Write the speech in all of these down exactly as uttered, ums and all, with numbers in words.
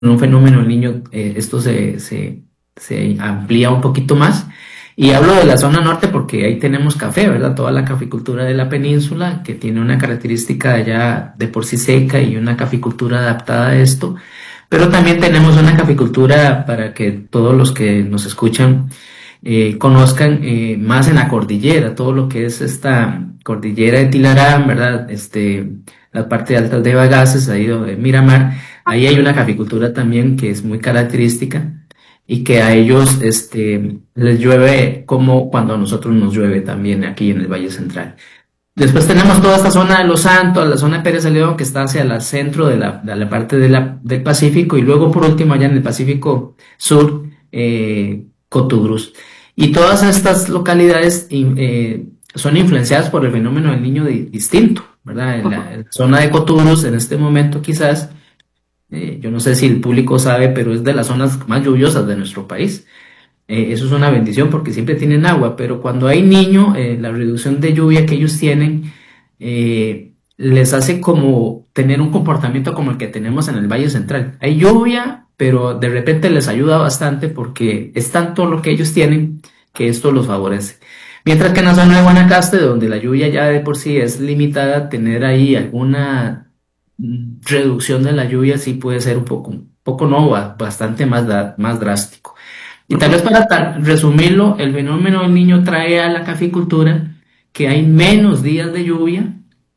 un fenómeno del niño, eh, esto se, se, se amplía un poquito más. Y hablo de la zona norte porque ahí tenemos café, ¿verdad? Toda la caficultura de la península, que tiene una característica ya de por sí seca y una caficultura adaptada a esto. Pero también tenemos una caficultura para que todos los que nos escuchan eh, conozcan eh, más en la cordillera, todo lo que es esta cordillera de Tilarán, ¿verdad? Este, la parte alta de Bagaces, ahí de Miramar, ahí hay una caficultura también que es muy característica y que a ellos este, les llueve como cuando a nosotros nos llueve también aquí en el Valle Central. Después tenemos toda esta zona de Los Santos, la zona de Pérez de León, que está hacia el centro de la, de la parte de la, del Pacífico, y luego por último allá en el Pacífico Sur, eh, Cotugrús. Y todas estas localidades eh, son influenciadas por el fenómeno del niño di- distinto, ¿verdad? En la, en la zona de Cotugrús, en este momento quizás, eh, yo no sé si el público sabe, pero es de las zonas más lluviosas de nuestro país. Eh, eso es una bendición porque siempre tienen agua, pero cuando hay niño, eh, la reducción de lluvia que ellos tienen eh, les hace como tener un comportamiento como el que tenemos en el Valle Central. Hay lluvia, pero de repente les ayuda bastante porque es tanto lo que ellos tienen que esto los favorece. Mientras que en la zona de Guanacaste, donde la lluvia ya de por sí es limitada, tener ahí alguna mm, reducción de la lluvia sí puede ser un poco, un poco no, ba- bastante más, da- más drástico. Y tal vez para tal- resumirlo, el fenómeno del niño trae a la caficultura que hay menos días de lluvia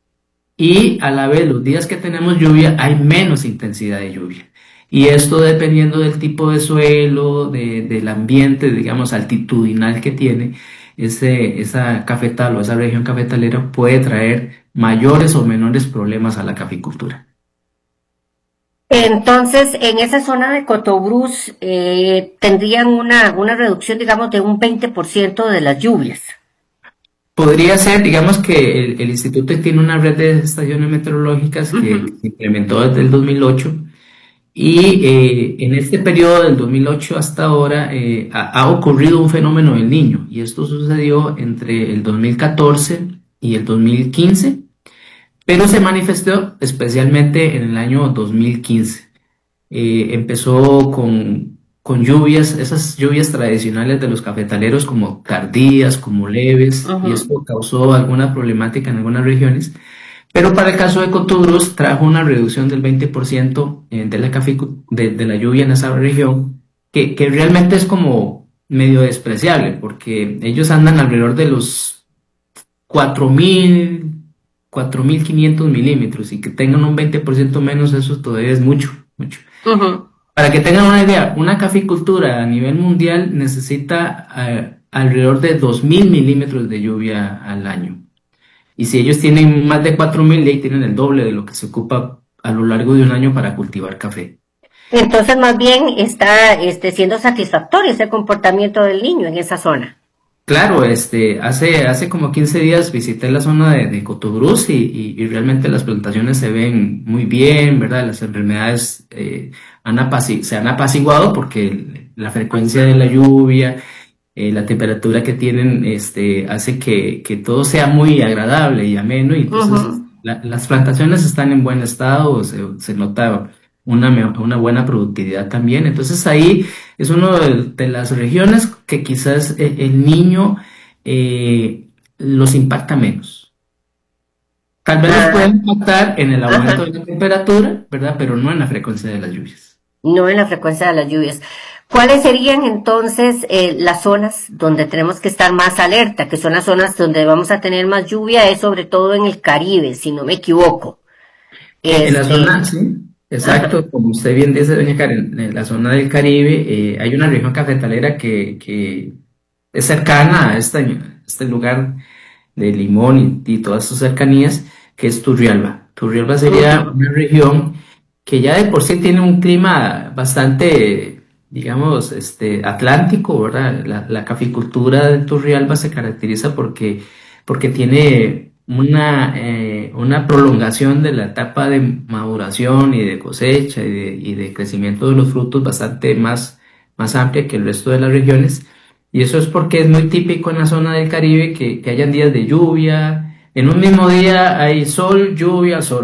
y a la vez los días que tenemos lluvia hay menos intensidad de lluvia. Y esto dependiendo del tipo de suelo, de- del ambiente, digamos, altitudinal que tiene, ese, esa cafetal o esa región cafetalera puede traer mayores o menores problemas a la caficultura. Entonces, en esa zona de Cotobruz eh, tendrían una, una reducción, digamos, de un veinte por ciento de las lluvias. Podría ser, digamos que el, el instituto tiene una red de estaciones meteorológicas que Ujú. se implementó desde el dos mil ocho y eh, en este periodo del dos mil ocho hasta ahora eh, ha, ha ocurrido un fenómeno del niño y esto sucedió entre el dos mil catorce y el dos mil quince, pero se manifestó especialmente en el año dos mil quince. Eh, empezó con, con lluvias, esas lluvias tradicionales de los cafetaleros como tardías, como leves, y Ujú. esto causó alguna problemática en algunas regiones. Pero para el caso de Cotugrús trajo una reducción del veinte por ciento eh, de la, caficu- de, de la lluvia en esa región, que, que realmente es como medio despreciable, porque ellos andan alrededor de los cuatro mil cuatro mil quinientos milímetros y que tengan un veinte por ciento menos, eso todavía es mucho, mucho. Ujú. Para que tengan una idea, una caficultura a nivel mundial necesita eh, alrededor de dos mil milímetros de lluvia al año. Y si ellos tienen más de cuatro mil, ahí tienen el doble de lo que se ocupa a lo largo de un año para cultivar café. Entonces, más bien está este, siendo satisfactorio ese comportamiento del niño en esa zona. Claro, este, hace, hace como quince días visité la zona de, de Cotobruz y, y- y realmente las plantaciones se ven muy bien, ¿verdad? Las enfermedades eh, han apaci- se han apaciguado porque el- la frecuencia de la lluvia, eh, la temperatura que tienen, este, hace que, que todo sea muy agradable y ameno y Ujú. entonces la- las plantaciones están en buen estado, se, se nota una, me- una buena productividad también. Entonces ahí es una de, de las regiones que quizás eh, el niño eh, los impacta menos. Tal vez los puede Ah, impactar en el aumento ajá. de la temperatura, ¿verdad? Pero no en la frecuencia de las lluvias. No en la frecuencia de las lluvias. ¿Cuáles serían entonces eh, las zonas donde tenemos que estar más alerta? Que son las zonas donde vamos a tener más lluvia, es sobre todo en el Caribe, si no me equivoco. En, en la Este, zona, sí, ajá. exacto, como usted bien dice, doña Karen, en la zona del Caribe eh, hay una región cafetalera que, que es cercana a este, este lugar de Limón y, y todas sus cercanías, que es Turrialba. Turrialba sería Ujú. una región que ya de por sí tiene un clima bastante, digamos, este, atlántico, ¿verdad? La, la caficultura de Turrialba se caracteriza porque, porque tiene una, eh, una prolongación de la etapa de maduración y de cosecha y de, y de crecimiento de los frutos bastante más, más amplia que el resto de las regiones. Y eso es porque es muy típico en la zona del Caribe que, que hayan días de lluvia. En un mismo día hay sol, lluvia, sol.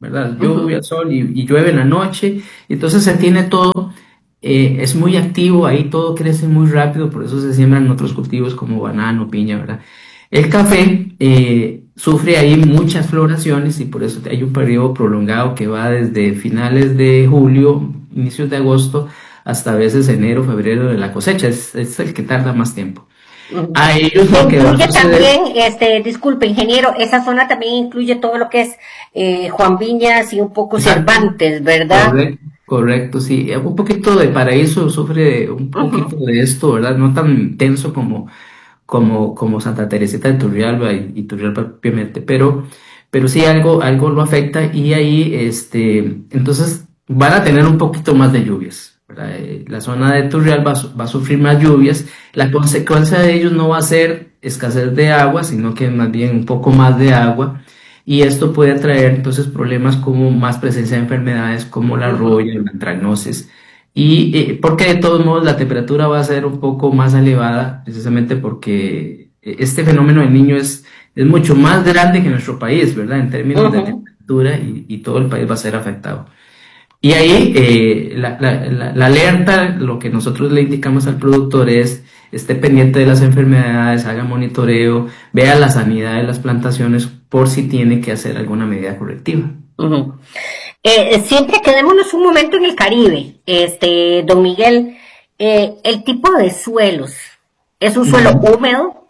¿verdad? Ujú. Lluvia, sol y, y llueve en la noche, y entonces se tiene todo, eh, es muy activo, ahí todo crece muy rápido, por eso se siembran otros cultivos como banano, piña, ¿verdad? El café eh, sufre ahí muchas floraciones y por eso hay un periodo prolongado que va desde finales de julio, inicios de agosto, hasta a veces enero, febrero de la cosecha, es, es el que tarda más tiempo. Ujú. A ellos lo que va a Incluye suceder, también, este, disculpe, ingeniero, esa zona también incluye todo lo que es eh, Juan Viñas y un poco exacto, Cervantes, ¿verdad? correcto, correcto, sí, un poquito de paraíso sufre un poquito Ujú, de esto, ¿verdad? No tan intenso como, como, como Santa Teresita de Turrialba y, y Turrialba propiamente, pero, pero sí algo, algo lo afecta y ahí, este, entonces van a tener un poquito más de lluvias, ¿verdad? Eh, La zona de Turrialba va, a su- va a sufrir más lluvias, la consecuencia de ellos no va a ser escasez de agua, sino que más bien un poco más de agua. Y esto puede traer entonces problemas como más presencia de enfermedades como la ujú, roya, la antracnosis, y eh, porque de todos modos la temperatura va a ser un poco más elevada, precisamente porque eh, este fenómeno del niño es, es mucho más grande que nuestro país, ¿verdad? En términos de ujú. temperatura y, y todo el país va a ser afectado. Y ahí eh, la, la- la- la alerta, lo que nosotros le indicamos al productor es, esté pendiente de las enfermedades, haga monitoreo, vea la sanidad de las plantaciones por si tiene que hacer alguna medida correctiva. Ujú. Eh, siempre quedémonos un momento en el Caribe, este, don Miguel, eh, el tipo de suelos es un suelo Ujú, húmedo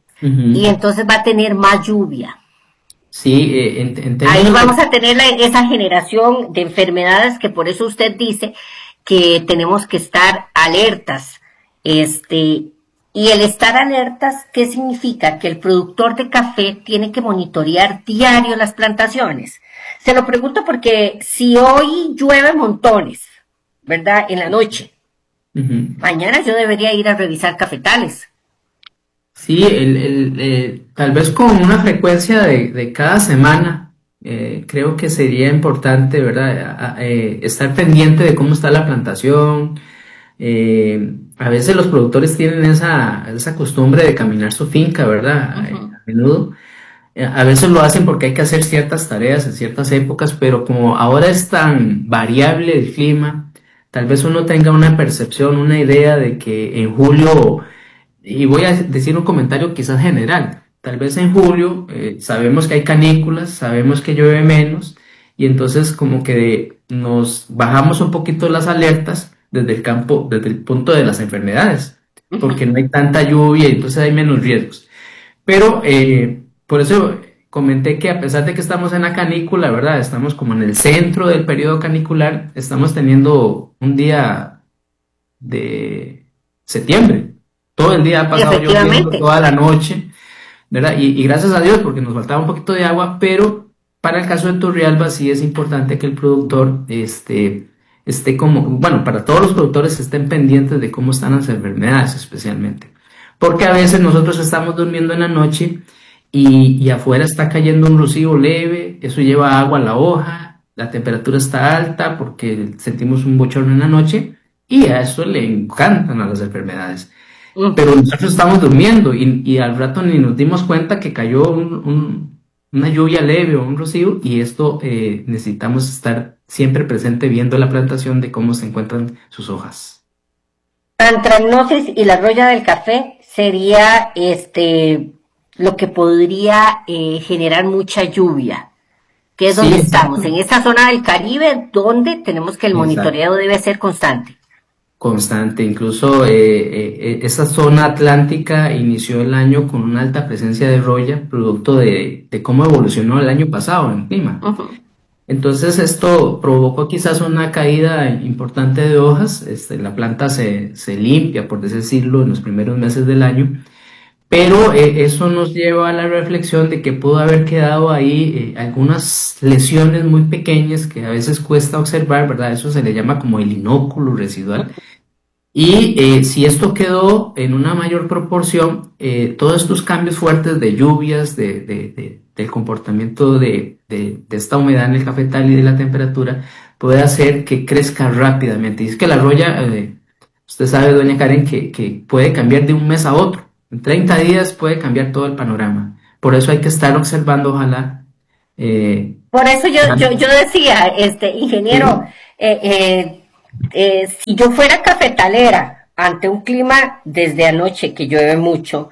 y ujú. entonces va a tener más lluvia. Sí, eh, en, en Ahí términos vamos de... a tener la- esa generación de enfermedades que por eso usted dice que tenemos que estar alertas. Este, y el estar alertas, ¿qué significa? Que el productor de café tiene que monitorear diario las plantaciones. Se lo pregunto porque si hoy llueve montones, ¿verdad? En la noche, Ujú. mañana yo debería ir a revisar cafetales. Sí, el, el, eh, tal vez con una frecuencia de, de cada semana, eh, creo que sería importante, ¿verdad? A- a- eh, estar pendiente de cómo está la plantación. Eh, a veces los productores tienen esa, esa costumbre de caminar su finca, ¿verdad? Eh, Ujú. a menudo. Eh, A veces lo hacen porque hay que hacer ciertas tareas en ciertas épocas, pero como ahora es tan variable el clima, tal vez uno tenga una percepción, una idea de que en julio, y voy a decir un comentario quizás general, tal vez en julio eh, sabemos que hay canículas, sabemos que llueve menos, y entonces como que nos bajamos un poquito las alertas desde el campo, desde el punto de las enfermedades, porque no hay tanta lluvia y entonces hay menos riesgos. Pero eh, por eso comenté que a pesar de que estamos en la canícula, ¿verdad? Estamos como en el centro del periodo canicular, estamos teniendo un día de septiembre. Todo el día ha pasado lloviendo, Efectivamente. toda la noche, ¿verdad? Y, y gracias a Dios porque nos faltaba un poquito de agua, pero para el caso de Turrialba sí es importante que el productor este, esté como, bueno, para todos los productores estén pendientes de cómo están las enfermedades especialmente. Porque a veces nosotros estamos durmiendo en la noche y, y afuera está cayendo un rocío leve, eso lleva agua a la hoja, la temperatura está alta porque sentimos un bochorno en la noche y a eso le encantan a las enfermedades. Pero Ujú. nosotros estamos durmiendo y, y al rato ni nos dimos cuenta que cayó un- un- una lluvia leve o un rocío y esto eh, necesitamos estar siempre presente viendo la plantación de cómo se encuentran sus hojas. Antragnosis y la roya del café sería este lo que podría eh, generar mucha lluvia, que es Sí, donde estamos, exacto. en esta zona del Caribe, donde tenemos que el Exacto. monitoreo debe ser constante. Constante. Incluso eh, eh, eh, esa zona atlántica inició el año con una alta presencia de roya, producto de, de cómo evolucionó el año pasado en clima. Ujú. Entonces esto provocó quizás una caída importante de hojas, este, la planta se, se limpia, por decirlo, en los primeros meses del año, pero eh, eso nos lleva a la reflexión de que pudo haber quedado ahí eh, algunas lesiones muy pequeñas que a veces cuesta observar, ¿verdad? Eso se le llama como el inóculo residual. Y eh, si esto quedó en una mayor proporción, eh, todos estos cambios fuertes de lluvias, de, de- de- del comportamiento de, de- de esta humedad en el cafetal y de la temperatura, puede hacer que crezca rápidamente. Y es que la roya, eh, usted sabe, doña Karen, que, que puede cambiar de un mes a otro. En treinta días puede cambiar todo el panorama. Por eso hay que estar observando, ojalá, eh, Por eso yo, Ajá. yo, yo decía, este, ingeniero, Sí, eh, eh, eh, si yo fuera cafetalera ante un clima desde anoche que llueve mucho,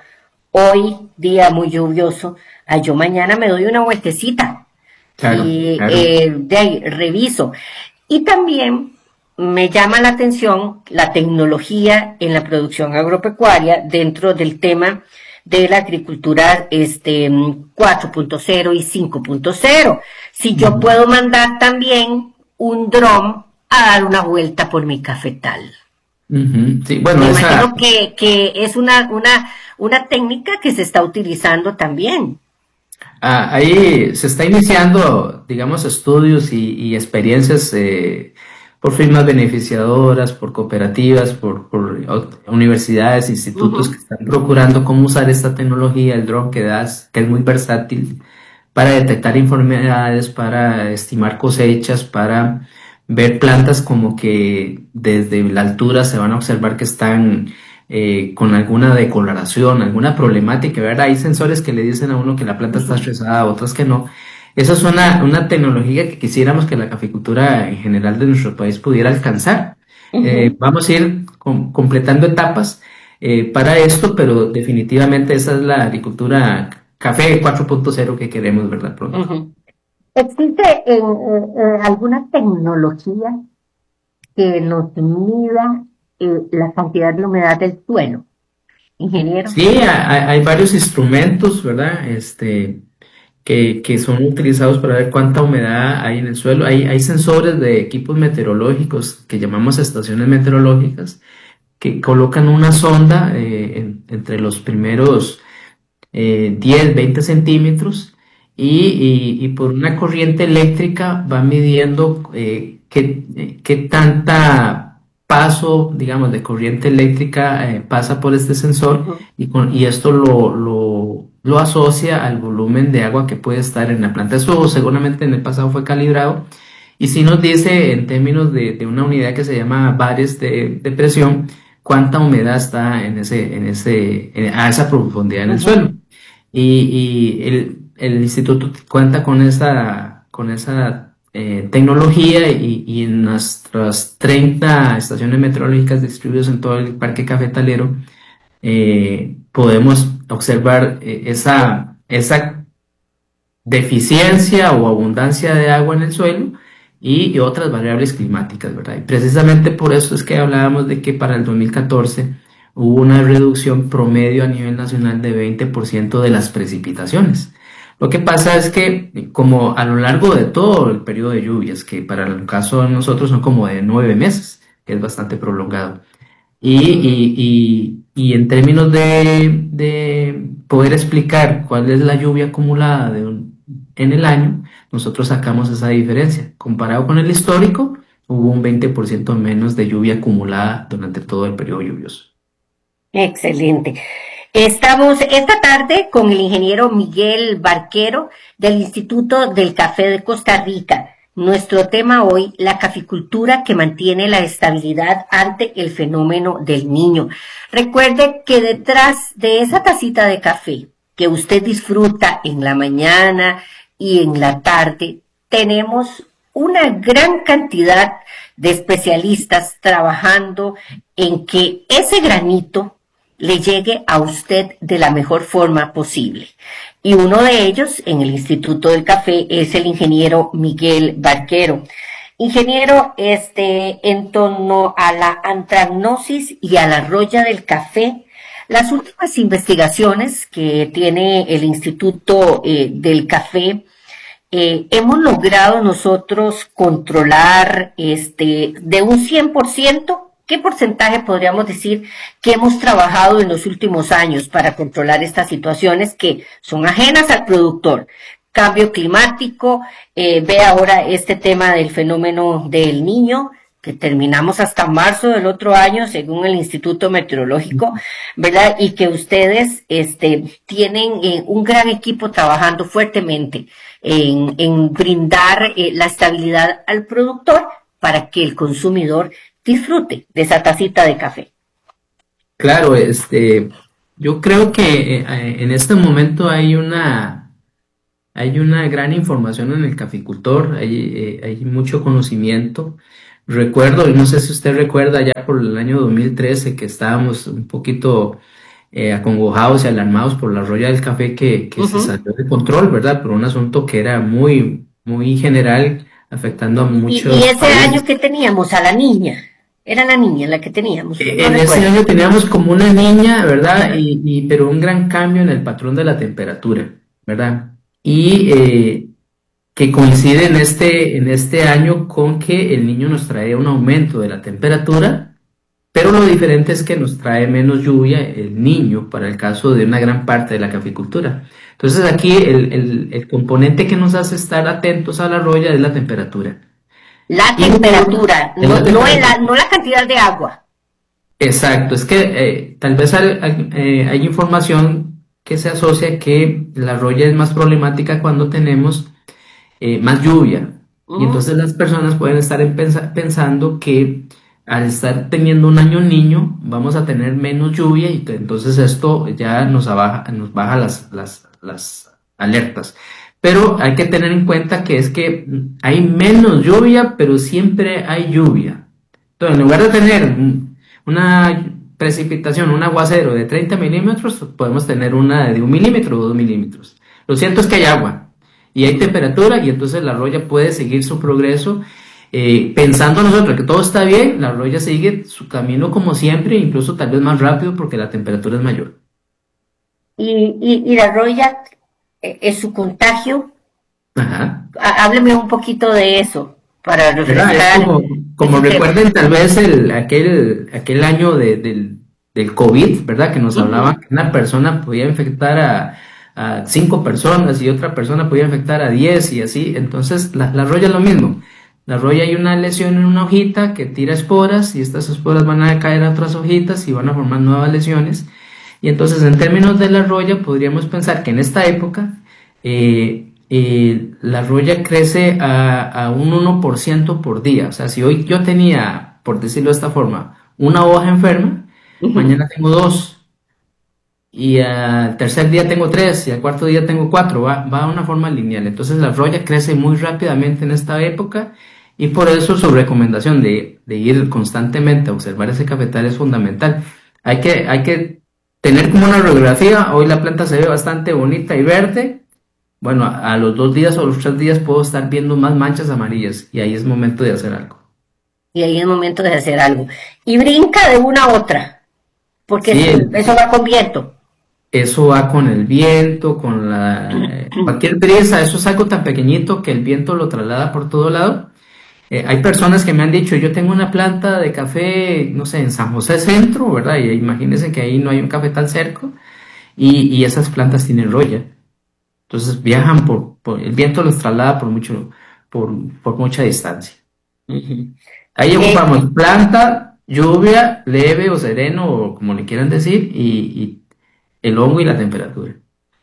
hoy día muy lluvioso, ah, yo mañana me doy una vueltecita claro, y claro. eh, de ahí reviso. Y también me llama la atención la tecnología en la producción agropecuaria dentro del tema de la agricultura este cuatro punto cero y cinco punto cero. Si yo Ujú, puedo mandar también un dron a dar una vuelta por mi cafetal. ujú. Sí, Me bueno, esa, imagino que, que es una, una, una técnica que se está utilizando también. ah, ahí se está iniciando, digamos, estudios y, y experiencias eh, por firmas beneficiadoras, por cooperativas, por, por o- universidades, institutos que Ujú. están procurando cómo usar esta tecnología, el dron que das, que es muy versátil, para detectar enfermedades, para estimar cosechas, para ver plantas como que desde la altura se van a observar que están eh, con alguna decoloración, alguna problemática, ¿verdad? Hay sensores que le dicen a uno que la planta está Ujú. estresada, otras que no. Esa es una, una tecnología que quisiéramos que la caficultura en general de nuestro país pudiera alcanzar. Eh, Ujú. vamos a ir com- completando etapas eh, para esto, pero definitivamente esa es la agricultura café cuatro punto cero que queremos, ¿verdad? Pronto. Ujú. ¿Existe eh, eh, eh, alguna tecnología que nos mida eh, la cantidad de humedad del suelo, ingeniero? Sí, ha- ha- hay varios instrumentos, ¿verdad? Este, que, que son utilizados para ver cuánta humedad hay en el suelo. Hay, hay sensores de equipos meteorológicos que llamamos estaciones meteorológicas que colocan una sonda eh, en- entre los primeros eh, diez, veinte centímetros y, y- y por una corriente eléctrica va midiendo eh, qué, eh, qué tanta paso, digamos, de corriente eléctrica eh, pasa por este sensor Ujú. y, con, y esto lo, lo, lo asocia al volumen de agua que puede estar en la planta. Eso seguramente en el pasado fue calibrado y si nos dice en términos de, de una unidad que se llama bares de, de presión, cuánta humedad está en ese, en ese, en- a esa profundidad en el Ujú. suelo. Y, y el, el instituto cuenta con esa, con esa eh, tecnología y, y en nuestras treinta estaciones meteorológicas distribuidas en todo el parque cafetalero, eh, podemos observar eh, esa, esa deficiencia o abundancia de agua en el suelo y, y otras variables climáticas, ¿verdad? Y precisamente por eso es que hablábamos de que para el dos mil catorce hubo una reducción promedio a nivel nacional de veinte por ciento de las precipitaciones. Lo que pasa es que como a lo largo de todo el periodo de lluvias, que para el caso de nosotros son como de nueve meses, que es bastante prolongado, y, y, y, y en términos de, de poder explicar cuál es la lluvia acumulada de un- en el año, nosotros sacamos esa diferencia. Comparado con el histórico, hubo un veinte por ciento menos de lluvia acumulada durante todo el periodo lluvioso. Excelente. Estamos esta tarde con el ingeniero Miguel Barquero del Instituto del Café de Costa Rica. Nuestro tema hoy, la caficultura que mantiene la estabilidad ante el fenómeno del niño. Recuerde que detrás de esa tacita de café que usted disfruta en la mañana y en la tarde, tenemos una gran cantidad de especialistas trabajando en que ese granito le llegue a usted de la mejor forma posible. Y uno de ellos, en el Instituto del Café, es el ingeniero Miguel Barquero. Ingeniero, este, en torno a la antragnosis y a la roya del café, las últimas investigaciones que tiene el Instituto eh, del Café, eh, hemos logrado nosotros controlar este de un cien por ciento. ¿Qué porcentaje podríamos decir que hemos trabajado en los últimos años para controlar estas situaciones que son ajenas al productor? Cambio climático, eh, ve ahora este tema del fenómeno del niño, que terminamos hasta marzo del otro año, según el Instituto Meteorológico, ¿verdad? Y que ustedes este, tienen eh, un gran equipo trabajando fuertemente en, en brindar eh, la estabilidad al productor para que el consumidor disfrute de esa tacita de café. Claro, este, yo creo que eh, en este momento hay una, hay una gran información en el caficultor, hay, eh, hay mucho conocimiento. Recuerdo, y no sé si usted recuerda ya por el año dos mil trece que estábamos un poquito eh, acongojados y alarmados por la roya del café que, que se Ujú. salió de control, ¿verdad? Por un asunto que era muy, muy general, afectando a Y, y muchos ese año países. que teníamos a la niña, era la niña la que teníamos, Eh, no En ese recuerdo. año teníamos como una niña, ¿verdad? Ajá. Y, y- pero un gran cambio en el patrón de la temperatura, ¿verdad? Y eh, que coincide en este, en este año con que el niño nos trae un aumento de la temperatura, pero lo diferente es que nos trae menos lluvia el niño para el caso de una gran parte de la caficultura. Entonces aquí el, el- el componente que nos hace estar atentos a la roya es la temperatura. La Y por- temperatura, es no, la no, en temperatura. la, no la cantidad de agua. Exacto, es que eh, tal vez hay, hay- eh, hay información que se asocia que la roya es más problemática cuando tenemos eh, más lluvia. Y Ujú. entonces las personas pueden estar en pensa- pensando que al estar teniendo un año niño vamos a tener menos lluvia y que entonces esto ya nos abaja, nos baja las, las, las alertas. Pero hay que tener en cuenta que es que mm, hay menos lluvia, pero siempre hay lluvia. Entonces, en lugar de tener mm, una precipitación, un aguacero de treinta milímetros, podemos tener una de un milímetro o dos milímetros. Lo cierto es que hay agua y hay temperatura y entonces la roya puede seguir su progreso. Eh, pensando nosotros que todo está bien, la roya sigue su camino como siempre, incluso tal vez más rápido porque la temperatura es mayor. Y, y, y la roya, eh, es su contagio. Ajá. Há- Hábleme un poquito de eso para ¿Verdad? Es refrescar como, como ese tema. recuerden tal vez el, aquel, aquel año de- del, del COVID, ¿verdad? Que nos hablaban Ujú. que una persona podía infectar a, a cinco personas y otra persona podía infectar a diez y así. Entonces, la, la roya es lo mismo. La roya hay una lesión en una hojita que tira esporas y estas esporas van a caer a otras hojitas y van a formar nuevas lesiones. Y entonces, en términos de la roya, podríamos pensar que en esta época eh, eh, la roya crece a, a un uno por ciento por día. O sea, si hoy yo tenía, por decirlo de esta forma, una hoja enferma, Ujú. mañana tengo dos. Y al tercer día tengo tres y al cuarto día tengo cuatro, va, va a una forma lineal. Entonces la roya crece muy rápidamente en esta época y por eso su recomendación de, de ir constantemente a observar ese cafetal es fundamental. Hay que, hay que tener como una radiografía, hoy la planta se ve bastante bonita y verde, bueno, a, a los dos días o los tres días puedo estar viendo más manchas amarillas y ahí es momento de hacer algo. Y ahí es momento de hacer algo. Y brinca de una a otra, porque Sí, es- el- eso va con viento. eso va con el viento, con la eh, cualquier brisa, eso es algo tan pequeñito que el viento lo traslada por todo lado. Eh, hay personas que me han dicho, yo tengo una planta de café, no sé, en San José Centro, ¿verdad? Y imagínense que ahí no hay un cafetal cerca y, y esas plantas tienen roya. Entonces viajan por, por- el viento los traslada por mucho, por, por mucha distancia. Ujú. Ahí Eh, ocupamos planta, lluvia, leve o sereno, o como le quieran decir, y, y el hongo y la temperatura.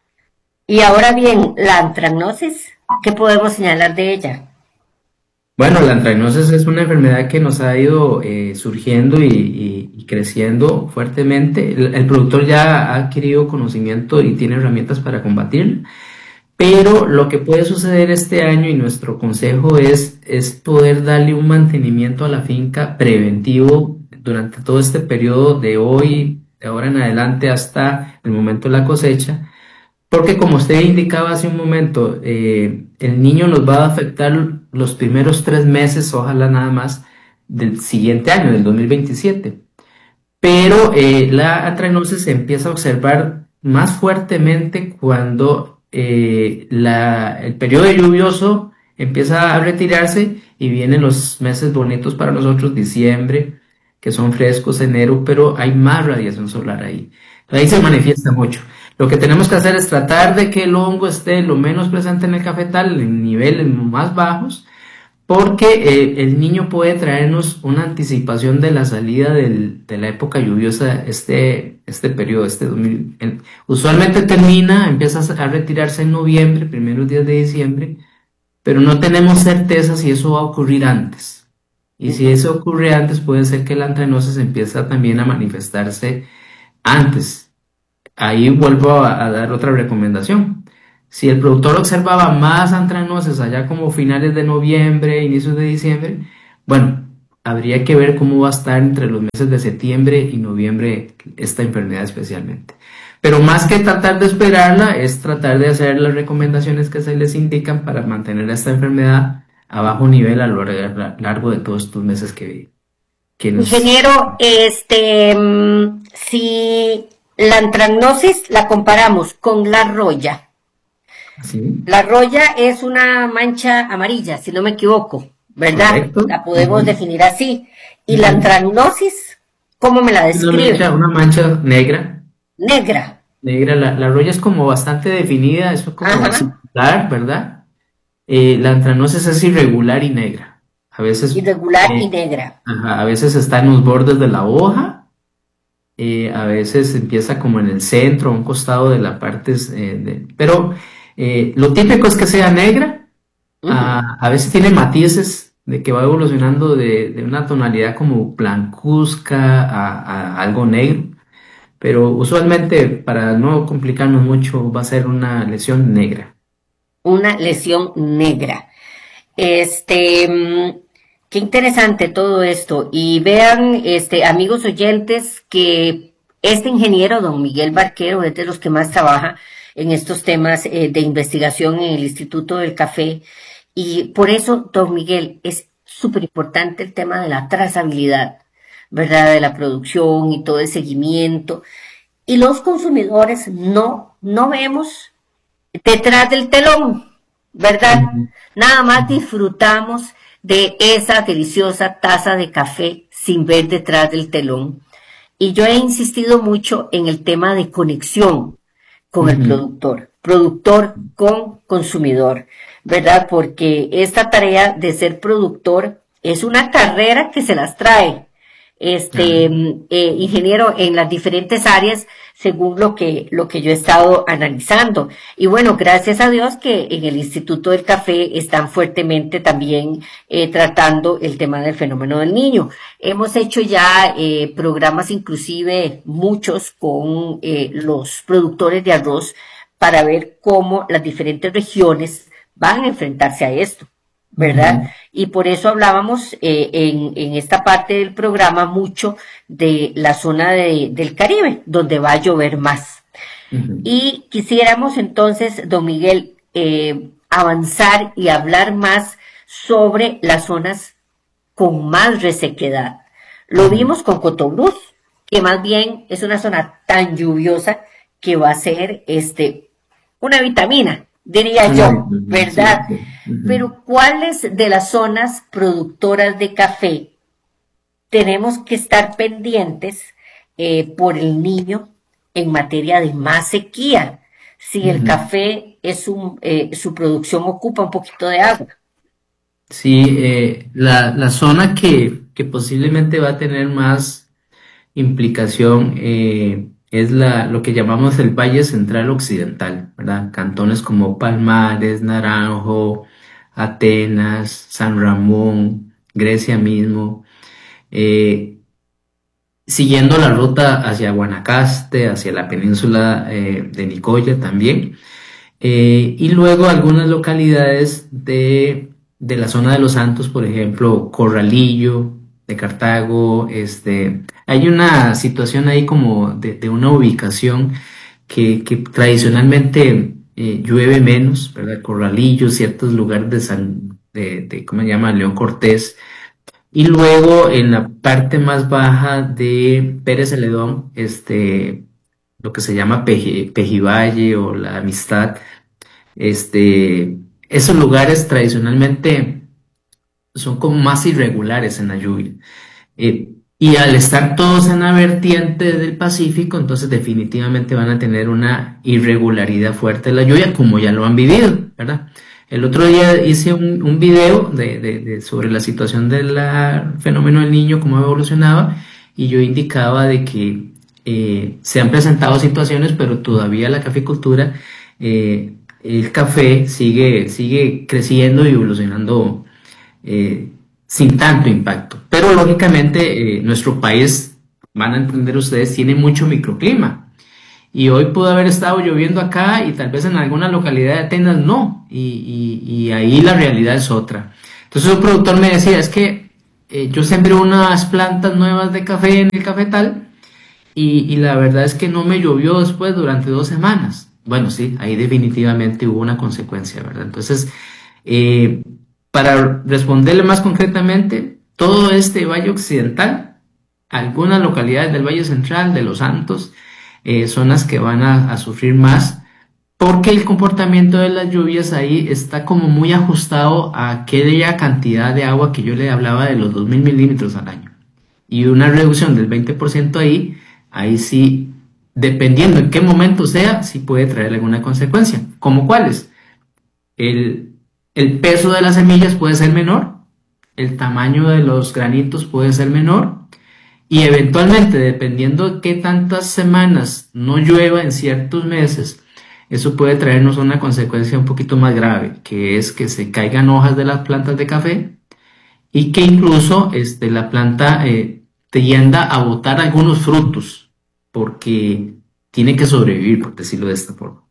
y ahora bien, la antracnosis, ¿qué podemos señalar de ella? Bueno, la antracnosis es una enfermedad que nos ha ido eh, surgiendo y, y- y creciendo fuertemente. El, el productor ya ha adquirido conocimiento y tiene herramientas para combatirla, pero lo que puede suceder este año y nuestro consejo es, es poder darle un mantenimiento a la finca preventivo durante todo este periodo de hoy, de ahora en adelante hasta el momento de la cosecha. Porque como usted indicaba hace un momento, eh, el niño nos va a afectar los primeros tres meses, ojalá nada más, del siguiente año, del dos mil veintisiete. Pero eh, la atrenosis se empieza a observar más fuertemente cuando eh, la- el periodo lluvioso empieza a retirarse y vienen los meses bonitos para nosotros, diciembre, que son frescos, enero, pero hay más radiación solar ahí. Ahí se manifiesta mucho. Lo que tenemos que hacer es tratar de que el hongo esté lo menos presente en el cafetal, en niveles más bajos, porque eh, el niño puede traernos una anticipación de la salida del- de la época lluviosa, este, este periodo, este dos mil. en- usualmente termina, empieza a retirarse en noviembre, primeros días de diciembre, pero no tenemos certeza si eso va a ocurrir antes. Y si Ujú. eso ocurre antes, puede ser que la antrenosis empiece también a manifestarse antes. Ahí vuelvo a, a dar otra recomendación. Si el productor observaba más antranoces allá como finales de noviembre, inicios de diciembre, bueno, habría que ver cómo va a estar entre los meses de septiembre y noviembre esta enfermedad especialmente. Pero más que tratar de esperarla, es tratar de hacer las recomendaciones que se les indican para mantener esta enfermedad a bajo nivel a lo largo de todos estos meses que, que nos... Ingeniero, este, mm, si la antracnosis la comparamos con la roya, ¿Sí? la roya es una mancha amarilla, si no me equivoco, ¿verdad? ¿Correcto? La podemos Ujú, definir así. Y la ujú. antracnosis, ¿cómo me la Una mancha, describe? una mancha negra. Negra. Negra, la, la roya es como bastante definida, eso como Ajá. circular, ¿verdad? Eh, la antranosis es irregular y negra. A veces, Irregular y eh, negra. ajá, a veces está en los bordes de la hoja, eh, a veces empieza como en el centro, a un costado de la parte, eh, de- pero eh, lo típico es que sea negra, Ujú. a, a veces tiene matices de que va evolucionando de, de una tonalidad como blancuzca a, a algo negro. Pero usualmente, para no complicarnos mucho, va a ser una lesión negra. Una lesión negra. Este, mm, qué interesante todo esto. Y vean, este, amigos oyentes, que este ingeniero, don Miguel Barquero, es de los que más trabaja en estos temas eh, de investigación en el Instituto del Café. Y por eso, don Miguel, es súper importante el tema de la trazabilidad, ¿verdad? De la producción y todo el seguimiento. Y los consumidores no, no vemos detrás del telón, ¿verdad? Ujú, Nada más ujú, disfrutamos de esa deliciosa taza de café sin ver detrás del telón. Y yo he insistido mucho en el tema de conexión con el ujú, productor, productor con consumidor, ¿verdad? Porque esta tarea de ser productor es una carrera que se las trae este claro. eh, ingeniero en las diferentes áreas según lo que lo que yo he estado analizando y bueno gracias a Dios que en el Instituto del Café están fuertemente también eh, tratando el tema del fenómeno del niño. Hemos hecho ya eh, programas inclusive muchos con eh, los productores de arroz para ver cómo las diferentes regiones van a enfrentarse a esto, ¿verdad? Ujú, Y por eso hablábamos eh, en, en, esta parte del programa mucho de la zona de, del Caribe, donde va a llover más. ujú. Y quisiéramos entonces, don Miguel, eh, avanzar y hablar más sobre las zonas con más resequedad. Lo Ujú. vimos con Cotobruz, que más bien es una zona tan lluviosa que va a ser este, una vitamina, diría Una yo, vitamina, sí, ¿verdad? sí. Ujú. Pero ¿cuáles de las zonas productoras de café tenemos que estar pendientes eh, por el niño en materia de más sequía? Si el Ujú. café es un, eh, su producción ocupa un poquito de agua. Sí, eh, la, la zona que, que posiblemente va a tener más implicación eh, es la, lo que llamamos el Valle Central Occidental, ¿verdad? Cantones como Palmares, Naranjo, Atenas, San Ramón, Grecia mismo. eh, Siguiendo la ruta hacia Guanacaste, hacia la península eh, de Nicoya también, eh, y luego algunas localidades de, de la zona de Los Santos, por ejemplo, Corralillo, de Cartago, este, hay una situación ahí como de, de una ubicación que, que tradicionalmente eh, llueve menos, ¿verdad? Corralillo, ciertos lugares de San, de, de, ¿cómo se llama? León Cortés, y luego en la parte más baja de Pérez Celedón, este, lo que se llama Peji- Pejivalle o la Amistad, este, esos lugares tradicionalmente son como más irregulares en la lluvia. Eh, y al estar todos en la vertiente del Pacífico, entonces definitivamente van a tener una irregularidad fuerte de la lluvia, como ya lo han vivido, ¿verdad? El otro día hice un, un video de, de- de- sobre la situación del fenómeno del niño, cómo evolucionaba, y yo indicaba de que eh, se han presentado situaciones, pero todavía la caficultura, eh, el café sigue, sigue creciendo y evolucionando eh, sin tanto impacto. Pero lógicamente eh, nuestro país, van a entender ustedes, tiene mucho microclima. y hoy pudo haber estado lloviendo acá y tal vez en alguna localidad de Atenas no, y, y, y ahí la realidad es otra. Entonces un productor me decía, es que eh, yo sembré unas plantas nuevas de café en el cafetal y, y la verdad es que no me llovió después durante dos semanas. Bueno, sí, ahí definitivamente hubo una consecuencia, ¿verdad? Entonces, eh, para responderle más concretamente, todo este Valle Occidental, algunas localidades del Valle Central, de Los Santos, eh, son las que van a, a sufrir más, porque el comportamiento de las lluvias ahí está como muy ajustado a aquella cantidad de agua que yo le hablaba de los dos mil milímetros al año. Y una reducción del veinte por ciento ahí, ahí sí, dependiendo en qué momento sea, sí puede traer alguna consecuencia. ¿Como cuáles? El, el peso de las semillas puede ser menor, el tamaño de los granitos puede ser menor, y eventualmente, dependiendo de qué tantas semanas no llueva en ciertos meses, eso puede traernos una consecuencia un poquito más grave, que es que se caigan hojas de las plantas de café y que incluso este, la planta eh, tienda a botar algunos frutos, porque tiene que sobrevivir, por decirlo de esta forma.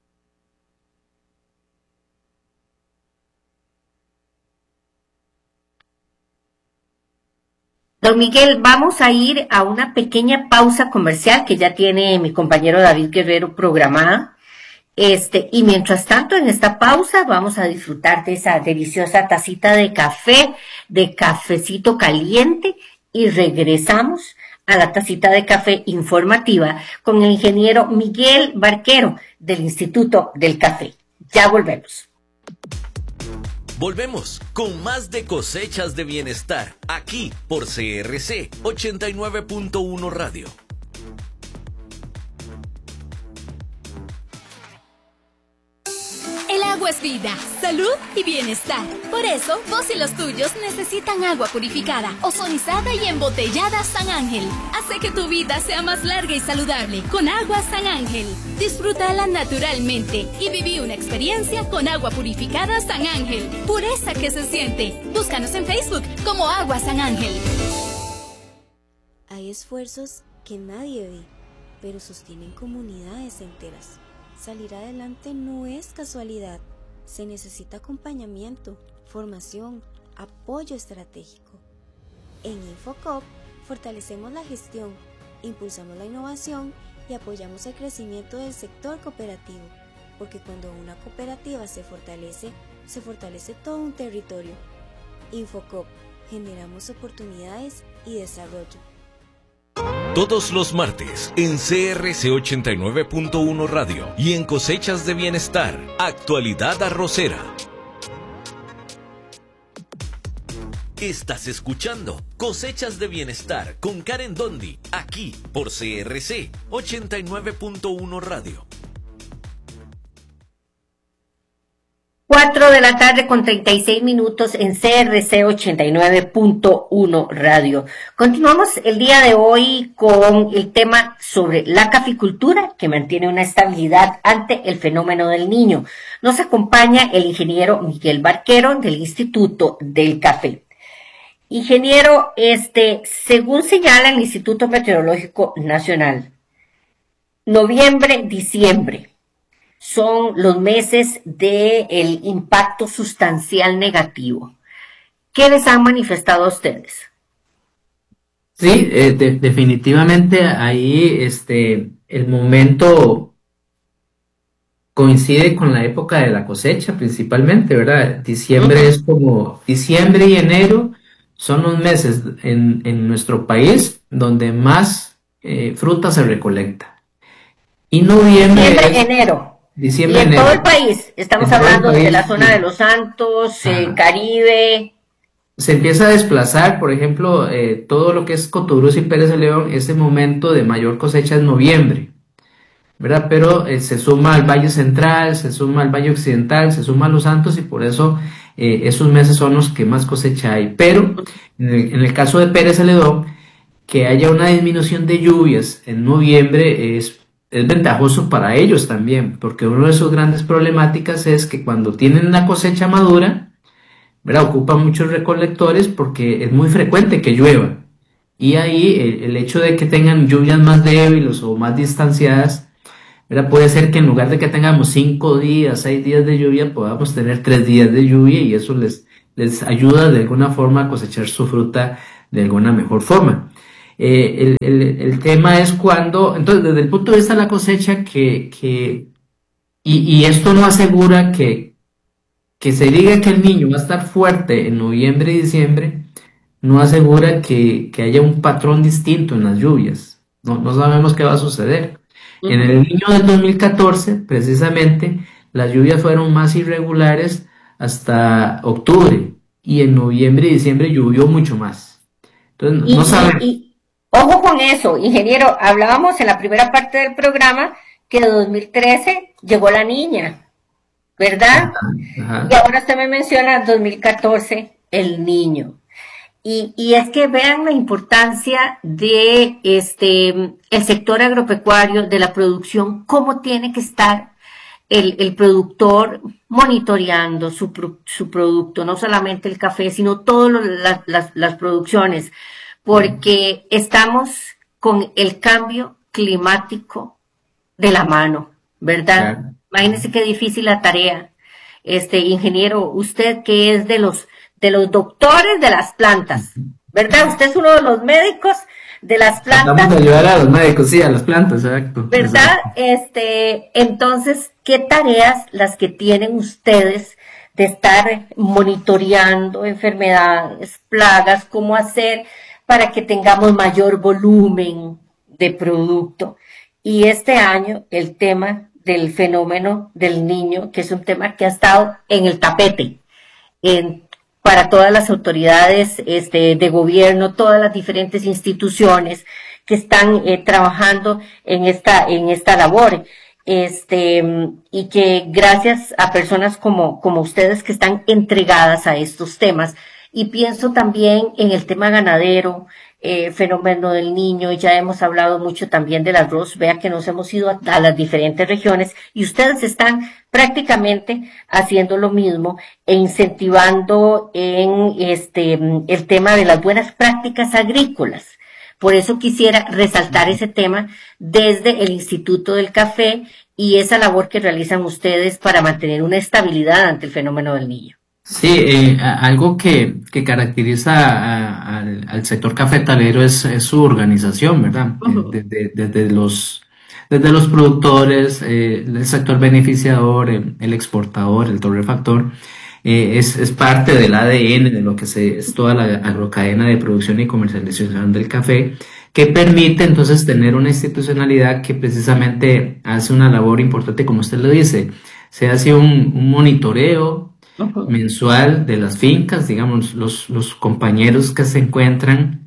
Don Miguel, vamos a ir a una pequeña pausa comercial que ya tiene mi compañero David Guerrero programada. Este, y mientras tanto, en esta pausa vamos a disfrutar de esa deliciosa tacita de café, de cafecito caliente, y regresamos a la tacita de café informativa con el ingeniero Miguel Barquero del Instituto del Café. Ya volvemos. Volvemos con más de Cosechas de Bienestar, aquí por C R C ochenta y nueve punto uno Radio. El agua es vida, salud y bienestar. Por eso, vos y los tuyos necesitan agua purificada, ozonizada y embotellada San Ángel. Hace que tu vida sea más larga y saludable con agua San Ángel. Disfrútala naturalmente y viví una experiencia con agua purificada San Ángel. Pureza que se siente. Búscanos en Facebook como Agua San Ángel. Hay esfuerzos que nadie ve, pero sostienen comunidades enteras. Salir adelante no es casualidad, se necesita acompañamiento, formación, apoyo estratégico. En Infocop fortalecemos la gestión, impulsamos la innovación y apoyamos el crecimiento del sector cooperativo, porque cuando una cooperativa se fortalece, se fortalece todo un territorio. Infocop, generamos oportunidades y desarrollo. Todos los martes en C R C ochenta y nueve punto uno Radio y en Cosechas de Bienestar, Actualidad Arrocera. Estás escuchando Cosechas de Bienestar con Karen Dondi, aquí por C R C ochenta y nueve punto uno Radio. Cuatro de la tarde con treinta y seis minutos en C R C ochenta y nueve punto uno Radio. Continuamos el día de hoy con el tema sobre la caficultura que mantiene una estabilidad ante el fenómeno del Niño. Nos acompaña el ingeniero Miguel Barquero del Instituto del Café. Ingeniero, este, según señala el Instituto Meteorológico Nacional, noviembre, diciembre son los meses del impacto sustancial negativo. ¿Qué les han manifestado a ustedes? Sí, eh, de- definitivamente ahí este, el momento coincide con la época de la cosecha principalmente, ¿verdad? Diciembre Ujú. es como, diciembre y enero son los meses en, en nuestro país donde más eh, fruta se recolecta. Y noviembre Diciembre, es enero. Y diciembre, en todo el enero. país, estamos En todo el hablando de la país, zona de sí. Los Santos, eh, Ajá. Caribe. Se empieza a desplazar, por ejemplo, eh, todo lo que es Cotobruz y Pérez de León, ese momento de mayor cosecha es noviembre, ¿verdad? Pero eh, se suma al Valle Central, se suma al Valle Occidental, se suma a Los Santos y por eso eh, esos meses son los que más cosecha hay. Pero en el, en el caso de Pérez Celedón, que haya una disminución de lluvias en noviembre es, es ventajoso para ellos también, porque una de sus grandes problemáticas es que cuando tienen la cosecha madura, ¿verdad? Ocupan muchos recolectores porque es muy frecuente que llueva. Y ahí el, el hecho de que tengan lluvias más débiles o más distanciadas ¿verdad? Puede ser que en lugar de que tengamos cinco días, seis días de lluvia, podamos tener tres días de lluvia y eso les, les ayuda de alguna forma a cosechar su fruta de alguna mejor forma. Eh, el, el, el tema es cuando, entonces desde el punto de vista de la cosecha, que, que y, y esto no asegura que, que se diga que el niño va a estar fuerte en noviembre y diciembre, no asegura que, que haya un patrón distinto en las lluvias. No, no sabemos qué va a suceder. Uh-huh. En el Niño del dos mil catorce, precisamente, las lluvias fueron más irregulares hasta octubre y en noviembre y diciembre llovió mucho más. Entonces, y, no sabemos. Y, y, ojo con eso, ingeniero, hablábamos en la primera parte del programa que en dos mil trece llegó la niña, ¿verdad? Ajá, ajá. Y ahora usted me menciona dos mil catorce, el niño. Y, y es que vean la importancia de este el sector agropecuario, de la producción, cómo tiene que estar el, el productor monitoreando su, su producto, no solamente el café, sino todas las, las, las producciones, porque estamos con el cambio climático de la mano, ¿verdad? Claro. Imagínense qué difícil la tarea. Este ingeniero, usted que es de los de los doctores de las plantas, ¿verdad? Usted es uno de los médicos de las plantas. Vamos a ayudar a los médicos, sí, a las plantas, exacto. ¿Verdad? Exacto. Este, entonces, ¿qué tareas las que tienen ustedes de estar monitoreando enfermedades, plagas, cómo hacer para que tengamos mayor volumen de producto? Y este año, el tema del fenómeno del niño, que es un tema que ha estado en el tapete, en para todas las autoridades este, de gobierno, todas las diferentes instituciones que están eh, trabajando en esta, en esta labor, este, y que gracias a personas como, como ustedes que están entregadas a estos temas, y pienso también en el tema ganadero, eh, fenómeno del niño, ya hemos hablado mucho también del arroz, vea que nos hemos ido a, a las diferentes regiones, y ustedes están prácticamente haciendo lo mismo e incentivando en este el tema de las buenas prácticas agrícolas. Por eso quisiera resaltar ese tema desde el Instituto del Café y esa labor que realizan ustedes para mantener una estabilidad ante el fenómeno del niño. Sí, eh, algo que, que caracteriza a, a, al, al sector cafetalero es, es su organización, ¿verdad? Uh-huh. Desde, desde los Desde los productores, eh, el sector beneficiador, el, el exportador, el torrefactor, eh, es, es parte del A D N de lo que se, es toda la agrocadena de producción y comercialización del café, que permite entonces tener una institucionalidad que precisamente hace una labor importante, como usted lo dice. Se hace un, un monitoreo uh-huh. mensual de las fincas, digamos, los, los compañeros que se encuentran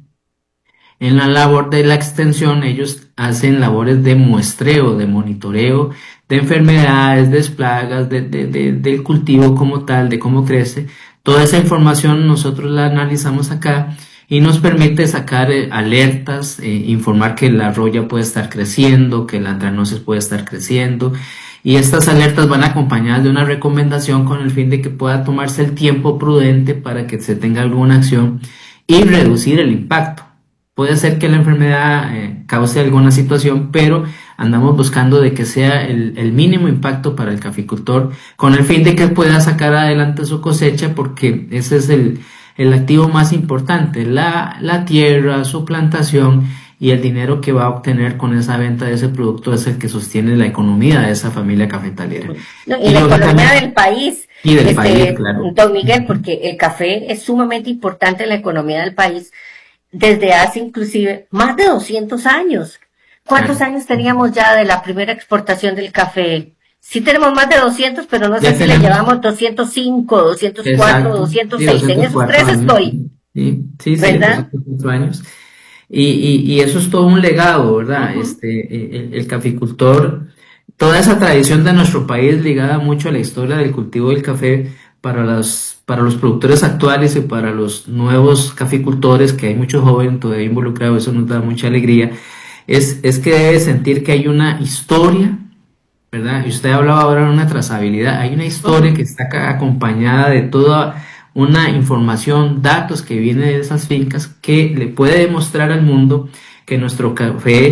en la labor de la extensión, ellos hacen labores de muestreo, de monitoreo, de enfermedades, de plagas, de, de, de, del cultivo como tal, de cómo crece. Toda esa información nosotros la analizamos acá y nos permite sacar eh, alertas, eh, informar que la roya puede estar creciendo, que la antranosis puede estar creciendo. Y estas alertas van acompañadas de una recomendación con el fin de que pueda tomarse el tiempo prudente para que se tenga alguna acción y reducir el impacto. Puede ser que la enfermedad eh, cause alguna situación, pero andamos buscando de que sea el, el mínimo impacto para el caficultor, con el fin de que pueda sacar adelante su cosecha, porque ese es el, el activo más importante, la, la tierra, su plantación y el dinero que va a obtener con esa venta de ese producto es el que sostiene la economía de esa familia cafetalera. No, y, y la economía también, del país. Y del este, país, claro. Don Miguel, porque el café es sumamente importante en la economía del país. Desde hace inclusive más de doscientos años. ¿Cuántos claro. años teníamos ya de la primera exportación del café? Sí tenemos más de doscientos, pero no sé ya si tenemos. Le llevamos doscientos cinco, doscientos cuatro, Exacto. doscientos seis. Sí, en esos tres años. Estoy. Sí, sí, sí, ¿verdad? doscientos cuatro años. Y, y, y eso es todo un legado, ¿verdad? Uh-huh. Este, el, el caficultor, toda esa tradición de nuestro país ligada mucho a la historia del cultivo del café para las para los productores actuales y para los nuevos caficultores, que hay muchos jóvenes todavía involucrados, eso nos da mucha alegría, es, es que debe sentir que hay una historia, ¿verdad? Y usted hablaba ahora de una trazabilidad, hay una historia que está acompañada de toda una información, datos que viene de esas fincas que le puede demostrar al mundo que nuestro café